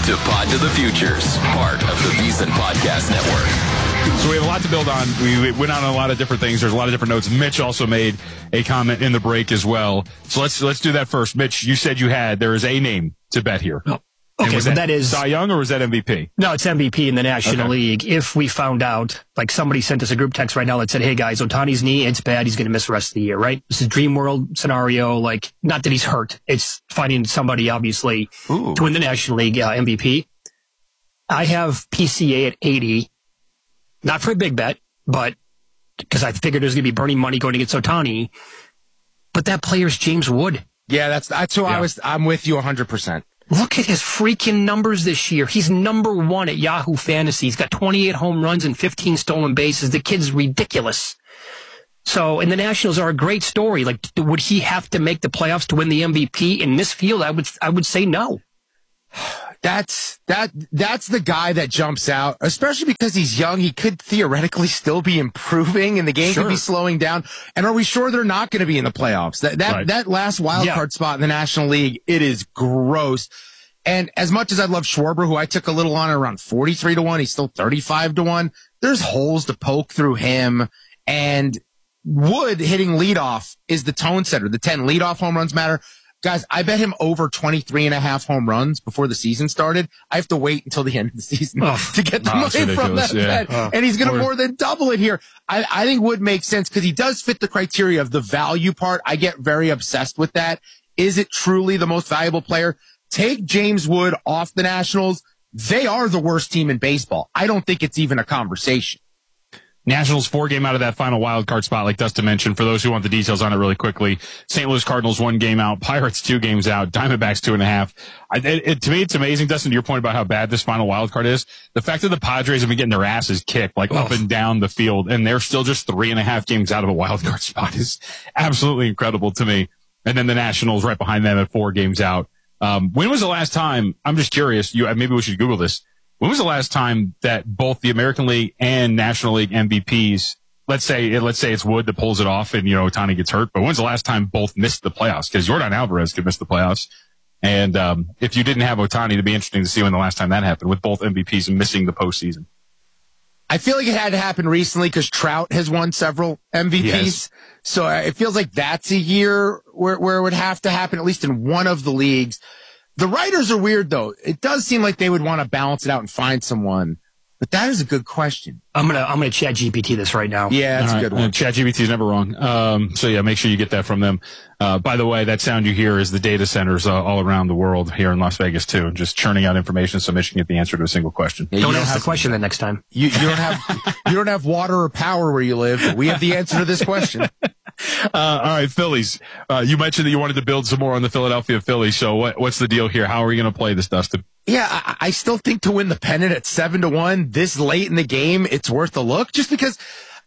to Pod to the Futures, part of the VSiN Podcast Network. So we have a lot to build on. We went on a lot of different things. There's a lot of different notes. Mitch also made a comment in the break as well. So let's do that first. Mitch, you said there is a name to bet here. Oh. Okay, so that is Cy Young, or was that MVP? No, it's MVP in the National League. If we found out, like somebody sent us a group text right now that said, hey guys, Ohtani's knee, it's bad. He's going to miss the rest of the year, right? This is dream world scenario. Like, not that he's hurt. It's finding somebody, obviously, to win the National League MVP. I have PCA at 80. Not for a big bet, but because I figured there's going to be burning money going against Ohtani. But that player's James Wood. Yeah, that's who I'm with you 100%. Look at his freaking numbers this year. He's number one at Yahoo Fantasy. He's got 28 home runs and 15 stolen bases. The kid's ridiculous. So, and the Nationals are a great story. Like, would he have to make the playoffs to win the MVP in this field? I would say no. That's the guy that jumps out, especially because he's young. He could theoretically still be improving and the game could be slowing down. And are we sure they're not going to be in the playoffs? That last wild card spot in the National League, it is gross. And as much as I love Schwarber, who I took a little on around 43-1, he's still 35-1. There's holes to poke through him. And Wood hitting leadoff is the tone setter. The 10 leadoff home runs matter. Guys, I bet him over 23.5 home runs before the season started. I have to wait until the end of the season to get the money from that bet. And he's going to more than double it here. I think Wood makes sense because he does fit the criteria of the value part. I get very obsessed with that. Is it truly the most valuable player? Take James Wood off the Nationals. They are the worst team in baseball. I don't think it's even a conversation. Nationals 4 game out of that final wild card spot, like Dustin mentioned. For those who want the details on it really quickly, St. Louis Cardinals 1 game out, Pirates 2 games out, Diamondbacks 2.5. To me, it's amazing, Dustin, to your point about how bad this final wild card is. The fact that the Padres have been getting their asses kicked, like up and down the field, and they're still just 3.5 games out of a wild card spot is absolutely incredible to me. And then the Nationals right behind them at 4 games out. When was the last time? I'm just curious. Maybe we should Google this. When was the last time that both the American League and National League MVPs, let's say it's Wood that pulls it off and, Ohtani gets hurt, but when's the last time both missed the playoffs? Because Yordan Alvarez could miss the playoffs. And if you didn't have Ohtani, it'd be interesting to see when the last time that happened with both MVPs missing the postseason. I feel like it had to happen recently because Trout has won several MVPs. Yes. So it feels like that's a year where it would have to happen, at least in one of the leagues. The writers are weird, though. It does seem like they would want to balance it out and find someone. But that is a good question. I'm gonna chat GPT this right now. Yeah, that's a good one. Chat GPT is never wrong. So yeah, make sure you get that from them. By the way, that sound you hear is the data centers all around the world here in Las Vegas too, just churning out information so Mitch can get the answer to a single question. Yeah, don't ask the question the next time. You don't have water or power where you live. But we have the answer to this question. All right, Phillies. You mentioned that you wanted to build some more on the Philadelphia Phillies. So what's the deal here? How are we going to play this, Dustin? Yeah, I still think to win the pennant at 7-1 this late in the game, it's worth a look just because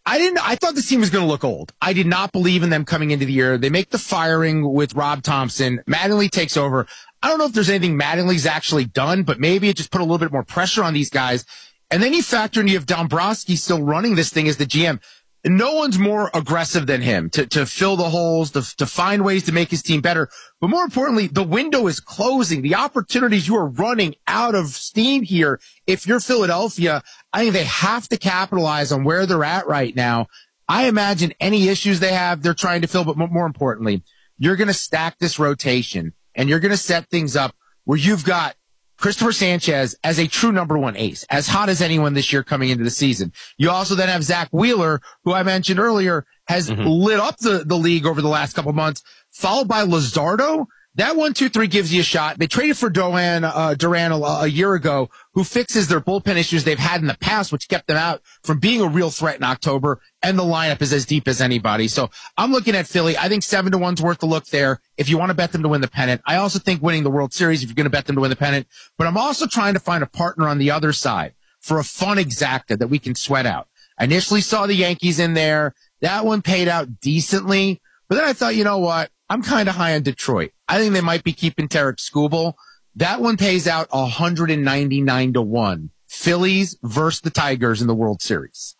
I thought this team was going to look old. I did not believe in them coming into the year. They make the firing with Rob Thompson. Mattingly takes over. I don't know if there's anything Mattingly's actually done, but maybe it just put a little bit more pressure on these guys. And then you factor in you have Dombrowski still running this thing as the GM. No one's more aggressive than him to fill the holes, to find ways to make his team better. But more importantly, the window is closing. The opportunities, you are running out of steam here. If you're Philadelphia, I think they have to capitalize on where they're at right now. I imagine any issues they have, they're trying to fill. But more importantly, you're going to stack this rotation and you're going to set things up where you've got Christopher Sanchez as a true number 1 ace, as hot as anyone this year coming into the season. You also then have Zach Wheeler, who I mentioned earlier, has lit up the league over the last couple of months, followed by Luzardo. That 1-2-3 gives you a shot. They traded for Duran a year ago, who fixes their bullpen issues they've had in the past, which kept them out from being a real threat in October. And the lineup is as deep as anybody. So I'm looking at Philly. I think 7-1's worth a look there if you want to bet them to win the pennant. I also think winning the World Series if you're going to bet them to win the pennant. But I'm also trying to find a partner on the other side for a fun exacta that we can sweat out. I initially saw the Yankees in there. That one paid out decently. But then I thought, you know what? I'm kind of high on Detroit. I think they might be keeping Tarek Skubal. That one pays out 199-1. Phillies versus the Tigers in the World Series.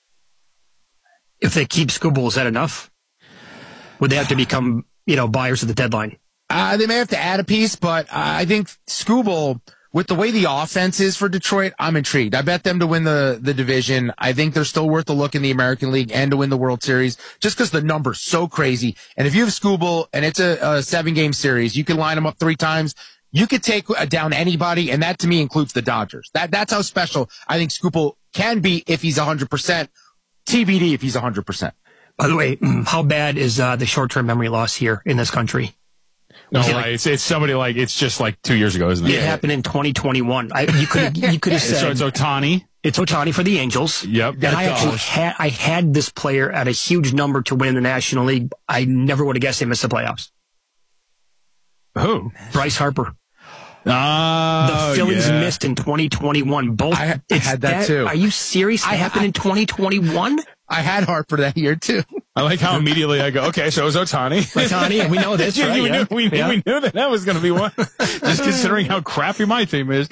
If they keep Skubal, is that enough? Would they have to become, buyers at the deadline? They may have to add a piece, but I think Skubal, with the way the offense is for Detroit, I'm intrigued. I bet them to win the division. I think they're still worth a look in the American League and to win the World Series just because the number's so crazy. And if you have Skubal and it's a 7-game series, you can line them up 3 times. You could take down anybody, and that to me includes the Dodgers. That's how special I think Skubal can be if he's 100%. TBD if he's 100%. By the way, how bad is the short-term memory loss here in this country? No, it's somebody like, it's just like 2 years ago, isn't it? It happened in 2021. You could have said. So it's Ohtani. It's Ohtani for the Angels. Yep. And I had this player at a huge number to win the National League. I never would have guessed they missed the playoffs. Who? Bryce Harper. The Phillies missed in 2021. Both. I had that too. Are you serious? It happened in 2021? I had Harper that year too. I like how immediately I go, okay, so it was Ohtani. Ohtani, we know this, right? We knew that was going to be one. Just considering how crappy my team is.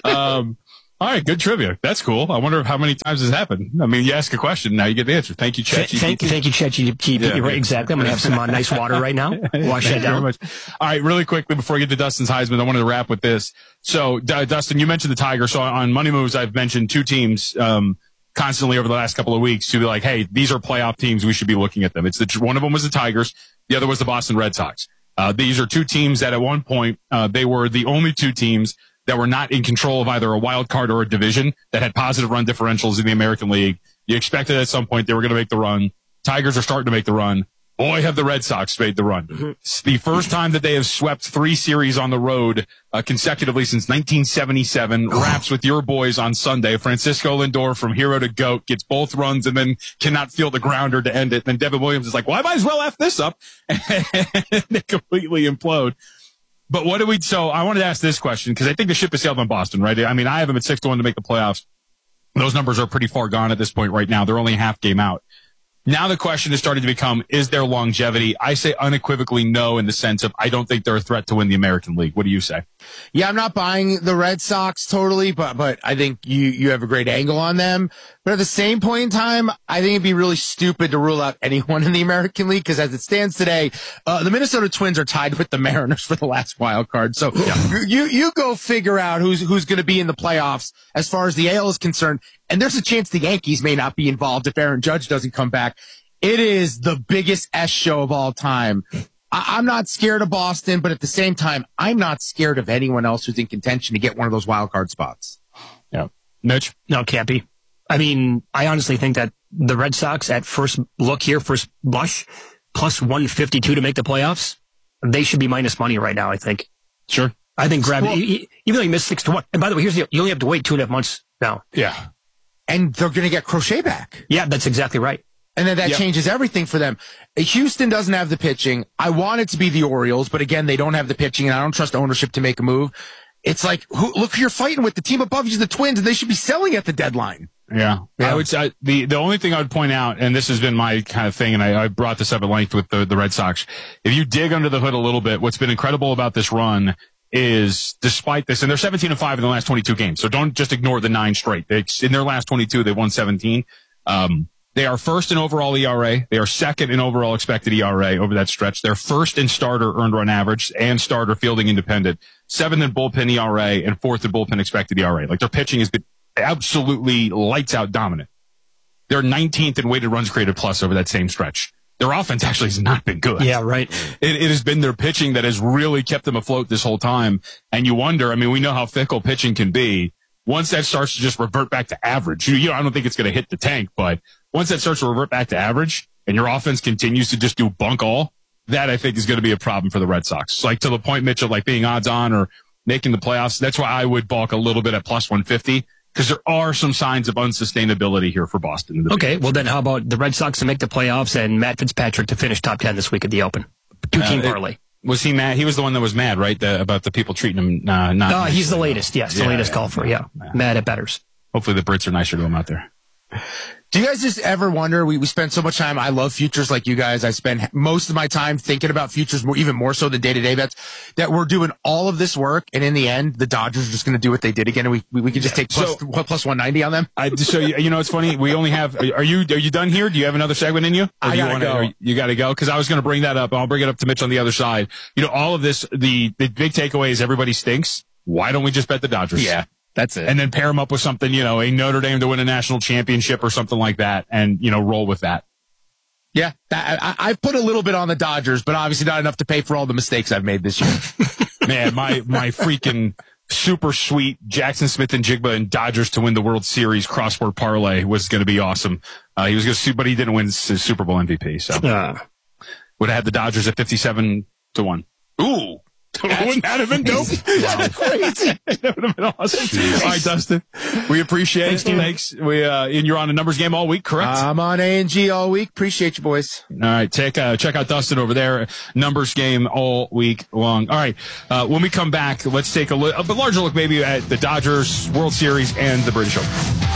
All right, good trivia. That's cool. I wonder how many times this happened. I mean, you ask a question, now you get the answer. Thank you, ChatGPT. Thank you, ChatGPT. Yeah, right, exactly. I'm going to have some nice water right now. Wash that down. All right, really quickly before we get to Dustin's Heisman, I wanted to wrap with this. So, Dustin, you mentioned the Tigers. So on Money Moves, I've mentioned 2 teams constantly over the last couple of weeks to be like, hey, these are playoff teams. We should be looking at them. One of them was the Tigers. The other was the Boston Red Sox. These are 2 teams that at one point, they were the only 2 teams that were not in control of either a wild card or a division that had positive run differentials in the American League. You expected at some point they were going to make the run. Tigers are starting to make the run. Boy, have the Red Sox made the run. Mm-hmm. It's the first time that they have swept 3 series on the road consecutively since 1977. Wraps with your boys on Sunday. Francisco Lindor from hero to GOAT gets both runs and then cannot feel the grounder to end it. And then Devin Williams is like, well, I might as well F this up. And they completely implode. But so I wanted to ask this question because I think the ship has sailed on Boston, right? I mean, I have them at 6-1 to make the playoffs. Those numbers are pretty far gone at this point right now. They're only a half game out. Now the question is starting to become, is there longevity? I say unequivocally no in the sense of I don't think they're a threat to win the American League. What do you say? Yeah, I'm not buying the Red Sox totally, but I think you have a great angle on them. But at the same point in time, I think it'd be really stupid to rule out anyone in the American League because as it stands today, the Minnesota Twins are tied with the Mariners for the last wild card. So you go figure out who's going to be in the playoffs as far as the AL is concerned. And there's a chance the Yankees may not be involved if Aaron Judge doesn't come back. It is the biggest S show of all time. I'm not scared of Boston, but at the same time, I'm not scared of anyone else who's in contention to get one of those wild card spots. Yeah. Mitch? No, can't be. I mean, I honestly think that the Red Sox at first look here, first blush, plus 152 to make the playoffs, they should be minus money right now, I think. Sure. I think even though you missed 6-1. And by the way, you only have to wait 2.5 months now. Yeah. And they're going to get Crochet back. Yeah, that's exactly right. And then that changes everything for them. Houston doesn't have the pitching. I want it to be the Orioles, but again, they don't have the pitching, and I don't trust ownership to make a move. It's like, look who you're fighting with. The team above you is the Twins, and they should be selling at the deadline. Yeah. I would say the only thing I would point out, and this has been my kind of thing, and I brought this up at length with the Red Sox. If you dig under the hood a little bit, what's been incredible about this run is despite this, and they're 17-5 in the last 22 games, so don't just ignore the 9 straight. In their last 22, they've won 17. They are first in overall ERA. They are second in overall expected ERA over that stretch. They're first in starter earned run average and starter fielding independent. 7th in bullpen ERA and 4th in bullpen expected ERA. Like their pitching has been absolutely lights out dominant. They're 19th in weighted runs created plus over that same stretch. Their offense actually has not been good. Yeah, right. It has been their pitching that has really kept them afloat this whole time. And you wonder, I mean, we know how fickle pitching can be. Once that starts to just revert back to average, I don't think it's going to hit the tank, but once that starts to revert back to average and your offense continues to just do bunk all, that I think is going to be a problem for the Red Sox. Like to the point, Mitch, of like being odds on or making the playoffs. That's why I would balk a little bit at plus 150 because there are some signs of unsustainability here for Boston. Okay. Well, then how about the Red Sox to make the playoffs and Matt Fitzpatrick to finish top 10 this week at the Open? 2-team parlay. Was he mad? He was the one that was mad, right? About the people treating him not. He's the latest. Yes, the latest golfer. Yeah. Mad at bettors. Hopefully the Brits are nicer to him out there. Do you guys just ever wonder, we spend so much time, I love futures like you guys, I spend most of my time thinking about futures, even more so than day-to-day bets, that we're doing all of this work, and in the end, the Dodgers are just going to do what they did again, and we could just take plus 190 on them? So, it's funny, we only have, are you done here? Do you have another segment in you? I gotta go. You gotta go? Because I was going to bring that up, I'll bring it up to Mitch on the other side. All of this, the big takeaway is everybody stinks. Why don't we just bet the Dodgers? Yeah, that's it. And then pair them up with something, a Notre Dame to win a national championship or something like that, and, roll with that. Yeah, I've put a little bit on the Dodgers, but obviously not enough to pay for all the mistakes I've made this year. Man, my freaking super sweet Jackson Smith and Jigba and Dodgers to win the World Series crossword parlay was going to be awesome. He was going to, but he didn't win his Super Bowl MVP. So would have had the Dodgers at 57-1. Ooh. Wouldn't that have been dope? That's crazy. That would have been awesome. Jeez. All right, Dustin. We appreciate it. Thanks. And you're on a numbers game all week, correct? I'm on A&G all week. Appreciate you, boys. All right. Check out Dustin over there. Numbers game all week long. All right. When we come back, let's take a larger look maybe at the Dodgers World Series and the British Open.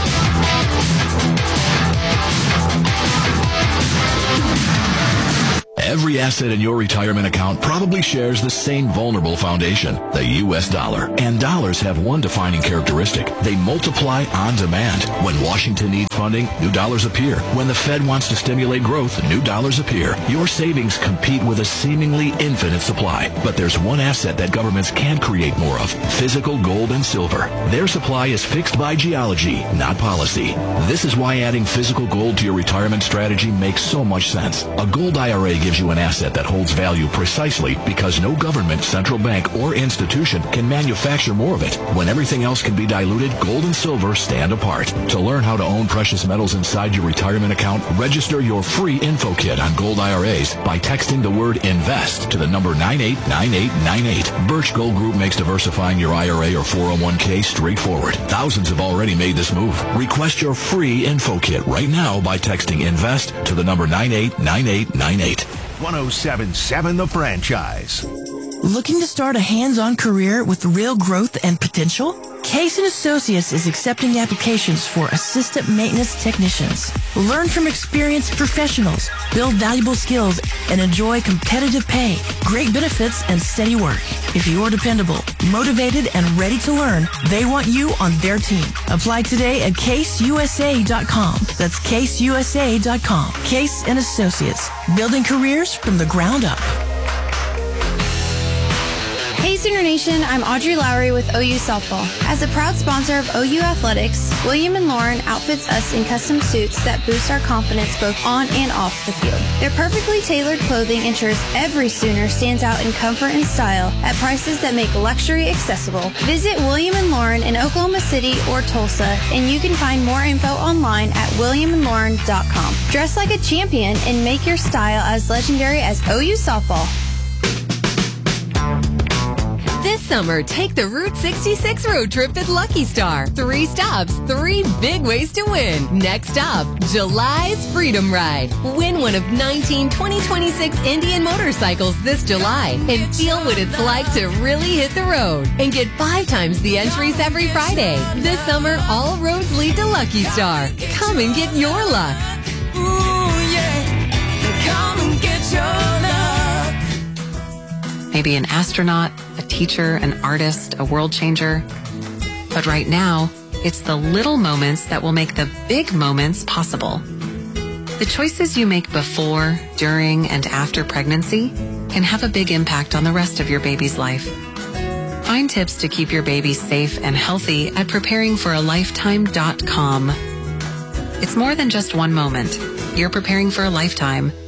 Every asset in your retirement account probably shares the same vulnerable foundation, the U.S. dollar. And dollars have one defining characteristic. They multiply on demand. When Washington needs funding, new dollars appear. When the Fed wants to stimulate growth, new dollars appear. Your savings compete with a seemingly infinite supply. But there's one asset that governments can create more of: physical gold and silver. Their supply is fixed by geology, not policy. This is why adding physical gold to your retirement strategy makes so much sense. A gold IRA gives you an asset that holds value precisely because no government, central bank, or institution can manufacture more of it. When everything else can be diluted, gold and silver stand apart. To learn how to own precious metals inside your retirement account, register your free info kit on gold IRAs by texting the word INVEST to the number 989898. Birch Gold Group makes diversifying your IRA or 401k straightforward. Thousands have already made this move. Request your free info kit right now by texting INVEST to the number 989898. 107.7 The Franchise. Looking to start a hands-on career with real growth and potential? Case & Associates is accepting applications for assistant maintenance technicians. Learn from experienced professionals, build valuable skills, and enjoy competitive pay, great benefits, and steady work. If you're dependable, motivated, and ready to learn, they want you on their team. Apply today at caseusa.com. That's caseusa.com. Case & Associates, building careers from the ground up. Hey Sooner Nation, I'm Audrey Lowry with OU Softball. As a proud sponsor of OU Athletics, William & Lauren outfits us in custom suits that boost our confidence both on and off the field. Their perfectly tailored clothing ensures every Sooner stands out in comfort and style at prices that make luxury accessible. Visit William & Lauren in Oklahoma City or Tulsa, and you can find more info online at williamandlauren.com. Dress like a champion and make your style as legendary as OU Softball. This summer, take the Route 66 road trip at Lucky Star. 3 stops, 3 big ways to win. Next up, July's Freedom Ride. Win one of 19 2026 Indian motorcycles this July and feel what it's like to really hit the road. And get 5 times the entries every Friday. This summer, all roads lead to Lucky Star. Come and get your luck. Ooh, yeah. Come and get your luck. Maybe an astronaut, a teacher, an artist, a world changer. But right now, it's the little moments that will make the big moments possible. The choices you make before, during, and after pregnancy can have a big impact on the rest of your baby's life. Find tips to keep your baby safe and healthy at preparingforalifetime.com. It's more than just one moment. You're preparing for a lifetime.